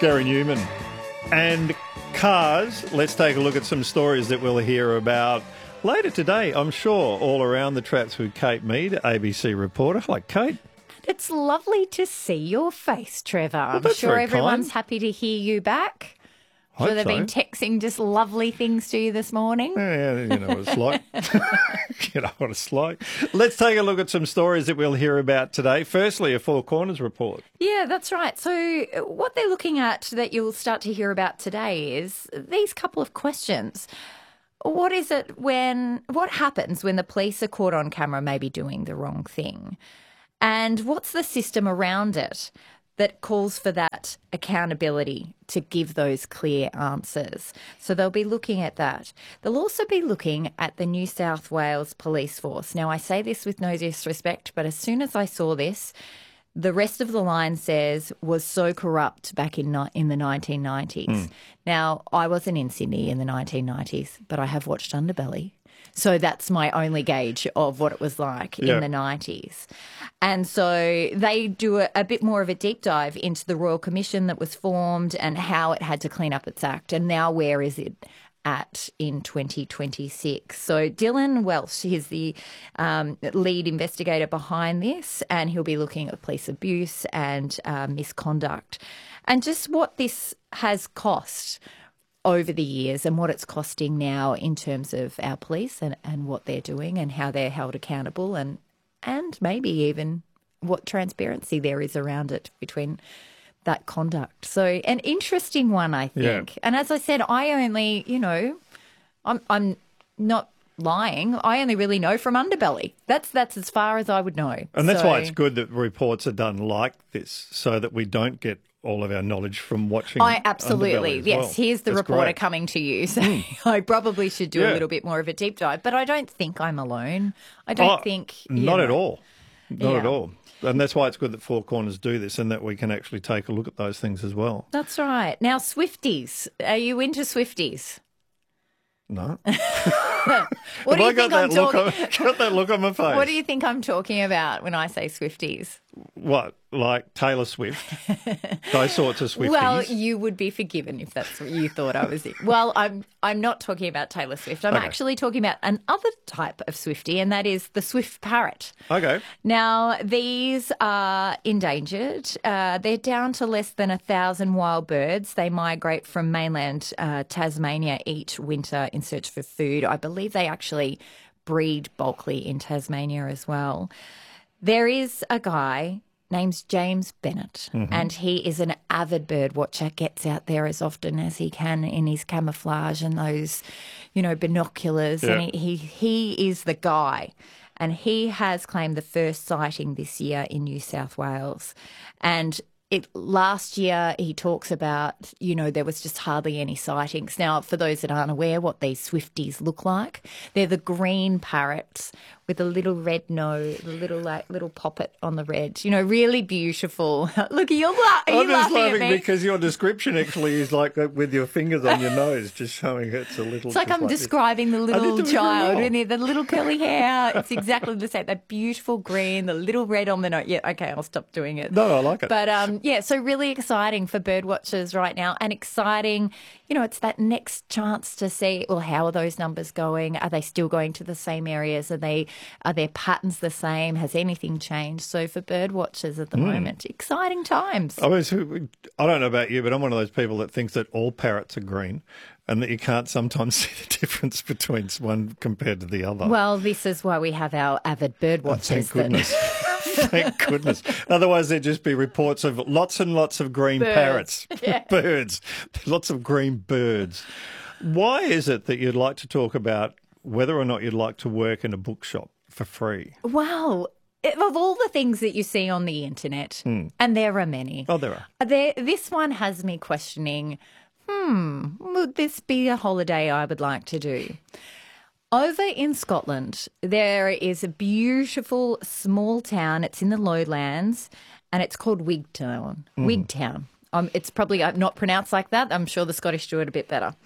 Gary Newman. And cars, let's take a look at some stories that we'll hear about later today, I'm sure, all around the traps with Kate Mead, ABC reporter. Hi, Kate. It's lovely to see your face, Trevor. I'm that's sure very everyone's kind. happy to hear you back. Hope Sure they've been so. texting just lovely things to you this morning. Yeah, you know what it's like. You know what it's like. Let's take a look at some stories that we'll hear about today. Firstly, a Four Corners report. Yeah, that's right. So what they're looking at that you'll start to hear about today is these couple of questions. What happens when the police are caught on camera maybe doing the wrong thing? And what's the system around it that calls for that accountability to give those clear answers? So they'll be looking at that. They'll also be looking at the New South Wales Police Force. Now, I say this with no disrespect, but as soon as I saw this, the rest of the line says was so corrupt back in the 1990s. Now, I wasn't in Sydney in the 1990s, but I have watched Underbelly. So that's my only gauge of what it was like in the 90s. And so they do a bit more of a deep dive into the Royal Commission that was formed and how it had to clean up its act. And now where is it at in 2026? So Dylan Welsh, he's the lead investigator behind this, and he'll be looking at police abuse and misconduct and just what this has cost over the years and what it's costing now in terms of our police and what they're doing and how they're held accountable and maybe even what transparency there is around it between that conduct. So an interesting one, I think. Yeah. And as I said, I only, I'm not lying. I only really know from Underbelly. That's as far as I would know. And that's why it's good that reports are done like this so that we don't get all of our knowledge from watching. I absolutely, Underbelly as yes. well. Here's the That's reporter great. coming to you. So I probably should do a little bit more of a deep dive. But I don't think I'm alone. I don't think... Not at all. Not at Yeah. all. And that's why it's good that Four Corners do this and that we can actually take a look at those things as well. That's right. Now, Swifties. Are you into Swifties? No. What do you think I'm talking... Got that look on my face. What do you think I'm talking about when I say Swifties? What, like Taylor Swift? Those sorts of Swifties? Well, you would be forgiven if that's what you thought I was. Well, I'm not talking about Taylor Swift. I'm actually talking about another type of Swiftie, and that is the Swift parrot. Okay. Now, these are endangered. They're down to less than 1,000 wild birds. They migrate from mainland Tasmania each winter in search for food. I believe they actually breed bulkily in Tasmania as well. There is a guy named James Bennett, and he is an avid bird watcher, gets out there as often as he can in his camouflage and those, binoculars. Yeah. And he is the guy. And he has claimed the first sighting this year in New South Wales. And last year he talks about, there was just hardly any sightings. Now, for those that aren't aware what these Swifties look like, they're the green parrots with a little red nose, a little poppet on the red. Really beautiful. Look, are you I'm just laughing at laughing me? because your description actually is like with your fingers on your nose, just showing it's a little... It's like just I'm this. describing the I little did do it very child, well. and the little curly hair. It's exactly the same. That beautiful green, the little red on the nose. Yeah, okay, I'll stop doing it. No, I like it. But so really exciting for bird watchers right now, and exciting. It's that next chance to see. Well, how are those numbers going? Are they still going to the same areas? Are their patterns the same? Has anything changed? So for bird watchers at the moment, exciting times. I don't know about you, but I'm one of those people that thinks that all parrots are green and that you can't sometimes see the difference between one compared to the other. Well, this is why we have our avid bird watchers. Thank goodness. Thank goodness. Otherwise, there'd just be reports of lots and lots of green parrots. Yeah. Birds. Lots of green birds. Why is it that you'd like to talk about whether or not you'd like to work in a bookshop for free? Wow. Of all the things that you see on the internet, and there are many. Oh, there are. This one has me questioning, would this be a holiday I would like to do? Over in Scotland, there is a beautiful small town. It's in the lowlands, and it's called Wigtown. Wigtown. It's probably not pronounced like that. I'm sure the Scottish do it a bit better.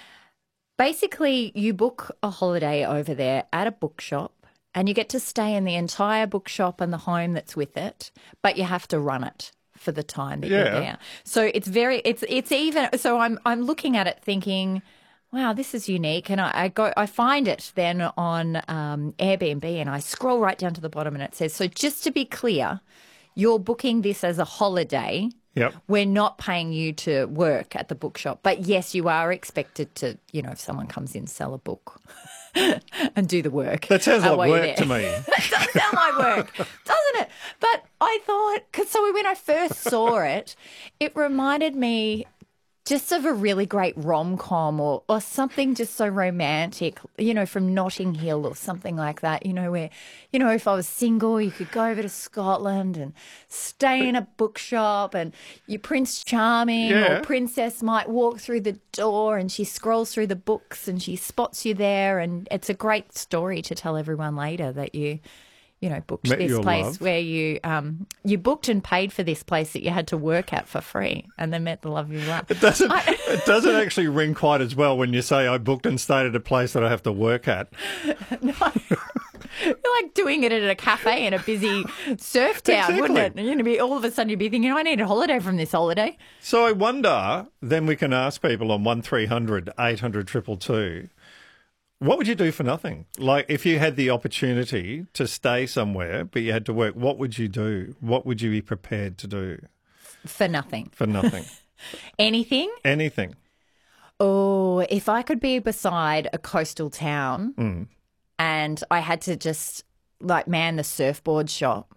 Basically, you book a holiday over there at a bookshop, and you get to stay in the entire bookshop and the home that's with it, but you have to run it for the time that you're Yeah. there. So it's even. So I'm looking at it thinking, wow, this is unique, and I find it then on Airbnb, and I scroll right down to the bottom, and it says, so just to be clear, you're booking this as a holiday. Yep. We're not paying you to work at the bookshop. But yes, you are expected to, if someone comes in, sell a book and do the work. That sounds like while you're work there. to me. It does sound like work, doesn't it? But I thought, so when I first saw it, it reminded me just of a really great rom-com or something just so romantic, from Notting Hill or something like that, where, if I was single, you could go over to Scotland and stay in a bookshop, and your Prince Charming Yeah. or princess might walk through the door and she scrolls through the books and she spots you there, and it's a great story to tell everyone later that you booked Met this your place love. where you booked and paid for this place that you had to work at for free, and then met the love of your life. It doesn't actually ring quite as well when you say I booked and stayed at a place that I have to work at. No. You're like doing it at a cafe in a busy surf town, wouldn't it? Exactly. All of a sudden you'd be thinking, I need a holiday from this holiday. So I wonder, then we can ask people on 1300 800 222, what would you do for nothing? Like if you had the opportunity to stay somewhere but you had to work, what would you do? What would you be prepared to do For nothing. for nothing? Anything? Anything. Oh, if I could be beside a coastal town and I had to just man the surfboard shop,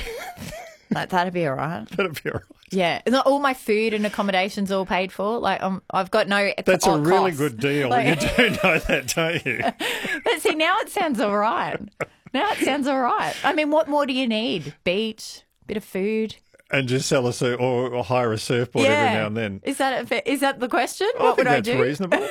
that'd be all right. That'd be all right. Yeah, and all my food and accommodations all paid for. I've got no. That's a really costs. good deal. Like- You do know that, don't you? But see, now it sounds all right. I mean, what more do you need? Beach, bit of food. And just sell a or hire a surfboard every now and then. Is that the question? I What think would I that's do? reasonable.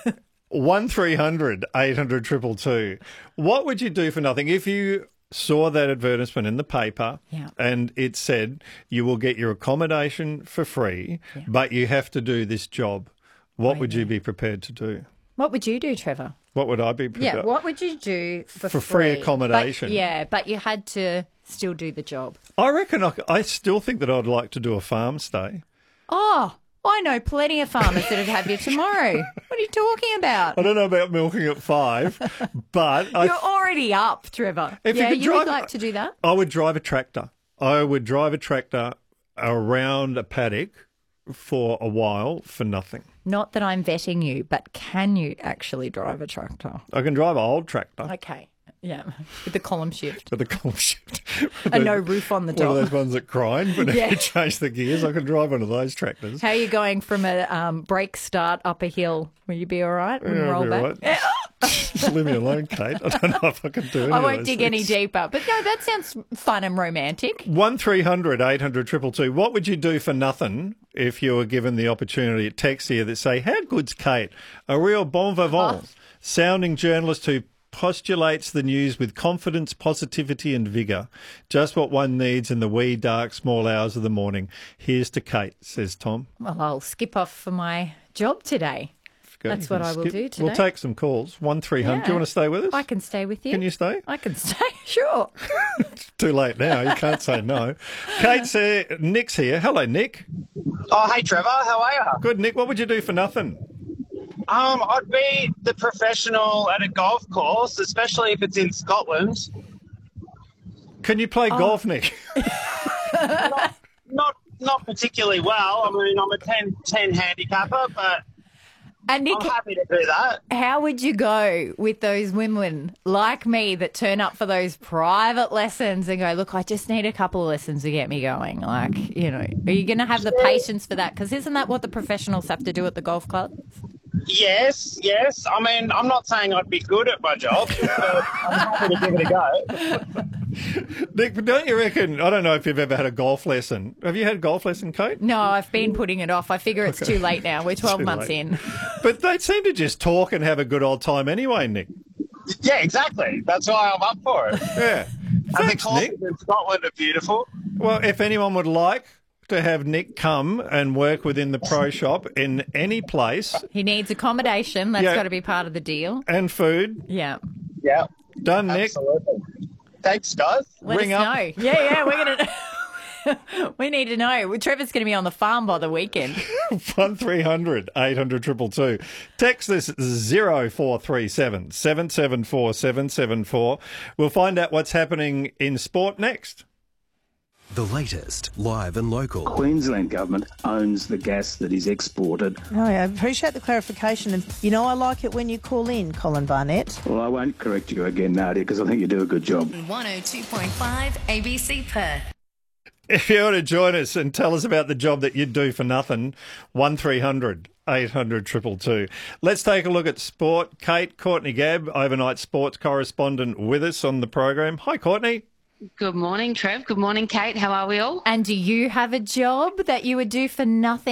1300 800 222. What would you do for nothing if you saw that advertisement in the paper Yeah. and it said you will get your accommodation for free, but you have to do this job? What would you be prepared to do? What would you do, Trevor? What would I be prepared? Yeah, what would you do for free accommodation? But you had to still do the job. I reckon I still think that I'd like to do a farm stay. Oh, I know plenty of farmers that'd have you tomorrow. What are you talking about? I don't know about milking at 5, but You're already up, Trevor. If you yeah, could you would drive- like to do that? I would drive a tractor. I would drive a tractor around a paddock for a while for nothing. Not that I'm vetting you, but can you actually drive a tractor? I can drive an old tractor Okay. Yeah, with the column shift with a column shift. and no roof on the One of those top. ones that grind, but Yeah. if you change the gears, I can drive one of those tractors. How are you going from a brake start up a hill? Will you be all right? Wouldn't Yeah, I'll roll be back? all right. Just leave me alone, Kate. I don't know if I can do any I of won't those dig things. any deeper. But no, that sounds fun and romantic. 1300 800 222. What would you do for nothing if you were given the opportunity? At text here that say, how good's Kate? A real bon vivant, sounding journalist who postulates the news with confidence, positivity and vigour. Just what one needs in the wee, dark, small hours of the morning. Here's to Kate, says Tom. Well, I'll skip off for my job today. Go, That's you can what I will do today. We'll take some calls. 1300. Do Yeah. you want to stay with us? I can stay with you. Can you stay? I can stay, sure. Too late now. You can't say no. Kate's here. Nick's here. Hello, Nick. Oh, hey Trevor, how are you? Good, Nick. What would you do for nothing? I'd be the professional at a golf course, especially if it's in Scotland. Can you play golf, Nick? Not particularly well. I mean, I'm a 10 handicapper, but And Nick, I'm happy to do that. how would you go with those women like me that turn up for those private lessons and go, look, I just need a couple of lessons to get me going? Like, are you going to have the patience for that? Because isn't that what the professionals have to do at the golf club? Yes. I mean, I'm not saying I'd be good at my job, but I'm happy to give it a go. Nick, but don't you reckon, I don't know if you've ever had a golf lesson. Have you had a golf lesson, Kate? No, I've been putting it off. I figure it's too late now. We're 12 Too months late. in. But they seem to just talk and have a good old time anyway, Nick. Yeah, exactly. That's why I'm up for it. Yeah. And the Thanks, Nick. courses in Scotland are beautiful. Well, if anyone would like to have Nick come and work within the pro shop in any place He needs accommodation. That's Yeah. got to be part of the deal. and food, Yeah. Yeah, done, Nick. absolutely. Thanks, guys. Let Ring us up. know. Yeah, we're going to... We need to know. Trevor's going to be on the farm by the weekend. 1300 800 222. Text this 0437 774 774. We'll find out what's happening in sport next. The latest, live and local. Queensland government owns the gas that is exported. Oh, I appreciate the clarification. And, I like it when you call in, Colin Barnett. Well, I won't correct you again, Nadia, because I think you do a good job. 102.5 ABC Perth. If you want to join us and tell us about the job that you'd do for nothing, 1300 800 222. Let's take a look at sport. Courtney Gabb, overnight sports correspondent with us on the program. Hi, Courtney. Good morning, Trev. Good morning, Kate. How are we all? And do you have a job that you would do for nothing?